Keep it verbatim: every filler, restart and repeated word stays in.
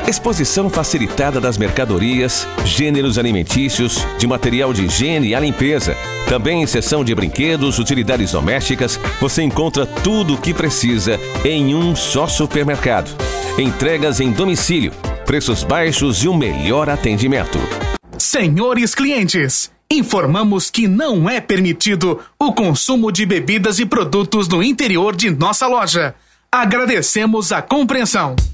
exposição facilitada das mercadorias, gêneros alimentícios, de material de higiene e a limpeza. Também em seção de brinquedos, utilidades domésticas, você encontra tudo o que precisa em um só supermercado. Entregas em domicílio, preços baixos e o melhor atendimento. Senhores clientes, informamos que não é permitido o consumo de bebidas e produtos no interior de nossa loja. Agradecemos a compreensão.